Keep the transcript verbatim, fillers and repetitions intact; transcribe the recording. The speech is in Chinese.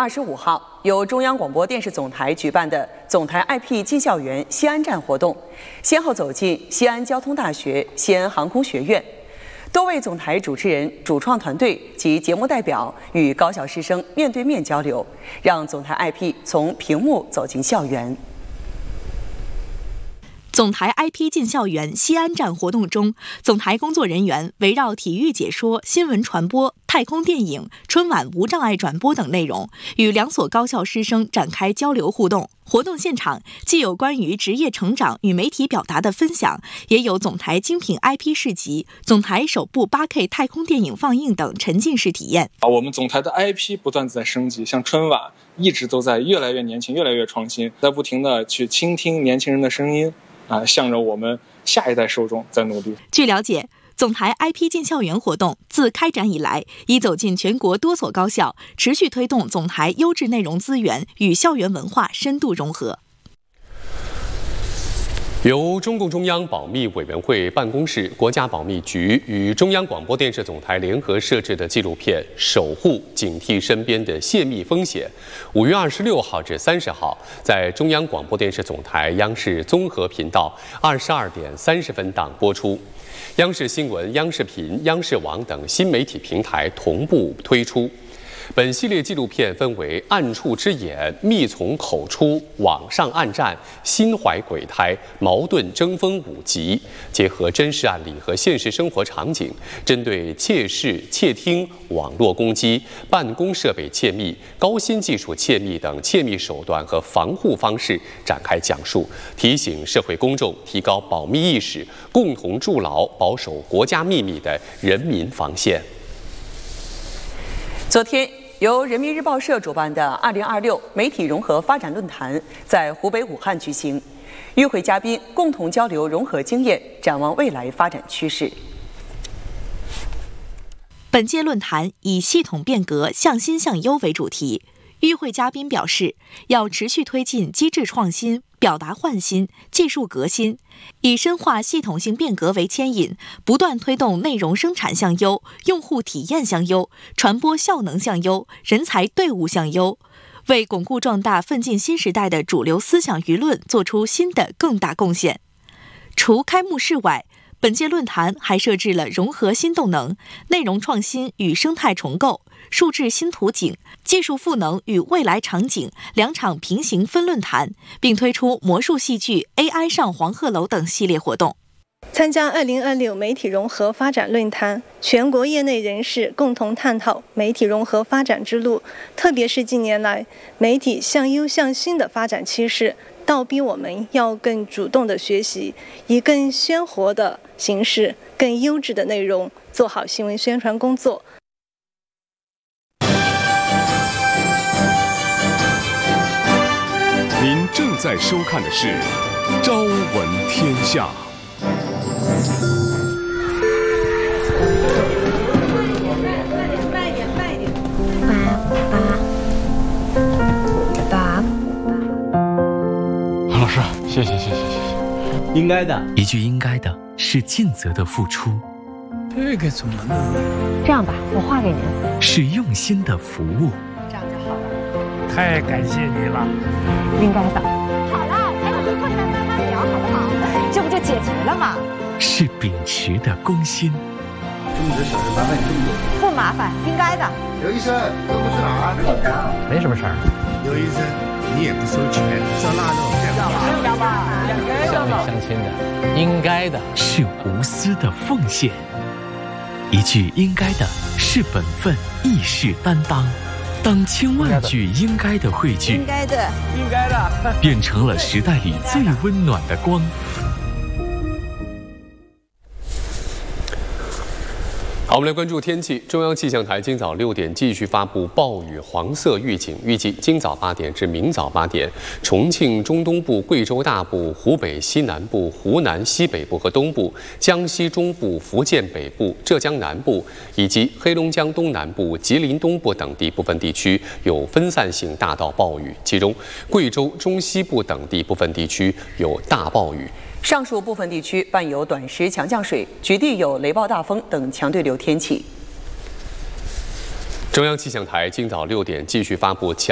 二十五号，由中央广播电视总台举办的总台 I P 进校园西安站活动，先后走进西安交通大学、西安航空学院。多位总台主持人、主创团队及节目代表与高校师生面对面交流，让总台 I P 从屏幕走进校园。 总台 I P 进校园西安站活动中，总台工作人员围绕体育解说、新闻传播、太空电影、春晚无障碍转播等内容，与两所高校师生展开交流互动。活动现场既有关于职业成长与媒体表达的分享，也有总台精品 I P 市集、总台首部 八 K 太空电影放映等沉浸式体验。 啊，我们总台的 I P 不断在升级，像春晚一直都在越来越年轻、越来越创新，在不停的去倾听年轻人的声音。 啊，向着我们下一代受众在努力。 据了解，总台 I P 进校园活动自开展以来，已走进全国多所高校，持续推动总台优质内容资源与校园文化深度融合。 由中共中央保密委员会办公室、国家保密局与中央广播电视总台联合摄制的纪录片《守护警惕身边的泄密风险》，五月二十六号至三十号在中央广播电视总台央视综合频道二十二点三十分档播出，央视新闻、央视频、央视网等新媒体平台同步推出。 本系列纪录片分为暗处之眼、密从口出、网上暗战、心怀鬼胎、矛盾争锋五集，结合真实案例和现实生活场景，针对窃视、窃听、网络攻击、办公设备窃密、高新技术窃密等窃密手段和防护方式展开讲述，提醒社会公众提高保密意识，共同筑牢保守国家秘密的人民防线。 昨天，由人民日报社主办的二零二六媒体融合发展论坛在湖北武汉举行，与会嘉宾共同交流融合经验，展望未来发展趋势。 本届论坛以系统变革、向新向优为主题。与会嘉宾表示，要持续推进机制创新、表达换新、技术革新，以深化系统性变革为牵引，不断推动内容生产向优、用户体验向优、传播效能向优、人才队伍向优，为巩固壮大奋进新时代的主流思想舆论做出新的更大贡献。除开幕式外， 本届论坛还设置了融合新动能、内容创新与生态重构、数字新图景、技术赋能与未来场景两场平行分论坛，并推出魔术戏剧 A I 上黄鹤楼等系列活动。 参加二零二六媒体融合发展论坛，全国业内人士共同探讨媒体融合发展之路，特别是近年来媒体向优向新的发展趋势。 倒逼我们要更主动地学习，以更鲜活的形式、更优质的内容做好新闻宣传工作。 您正在收看的是《朝闻天下》。 慢点，慢点，慢点。爸爸。 老师，谢谢谢谢谢谢， 应该的。一句应该的是尽责的付出， 这个怎么弄？ 这样吧，我画给您。 是用心的服务。 这样就好了。 太感谢你了。 应该的。好了，还有和困难慢慢聊，好不好？这不就解决了吗？ 是秉持的公心。 中午的小事麻烦你这么多。 不麻烦，应该的。 刘医生，都不是哪儿？ 没什么事儿。 刘医生，你也不收钱，烧腊肉。 乡里乡亲的，应该的， 是无私的奉献。一句应该的是本分，义士担当。当千万句应该的汇聚， 应该的， 应该的， 变成了时代里最温暖的光。 好，我们来关注天气。中央气象台今早六点继续发布暴雨黄色预警，预计今早八点至明早八点，重庆中东部、贵州大部、湖北西南部、湖南西北部和东部、江西中部、福建北部、浙江南部以及黑龙江东南部、吉林东部等地部分地区有分散性大到暴雨，其中贵州中西部等地部分地区有大暴雨。 上述部分地区伴有短时强降水，局地有雷暴大风等强对流天气。 中央气象台今早六点继续发布强。